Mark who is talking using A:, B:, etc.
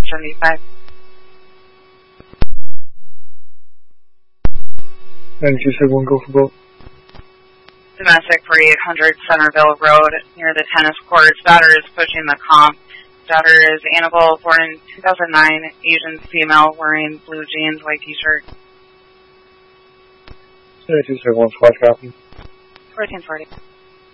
A: 75.
B: 9271, go for both.
A: Domestic for 800 Centerville Road near the tennis courts. Daughter is pushing the comp. Daughter is Annabelle, born in 2009, Asian female, wearing blue jeans, white t-shirt.
B: 9271, squad copy.
A: 1440.